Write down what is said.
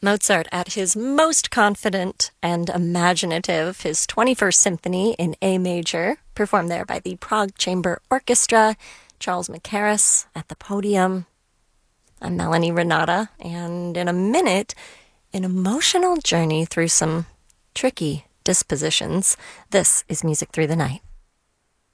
Mozart at his most confident and imaginative, his 21st Symphony in A major, performed there by the Prague Chamber Orchestra, Charles Mackerras at the podium. I'm Melanie Renata, and in a minute, an emotional journey through some tricky dispositions. This is Music Through the Night.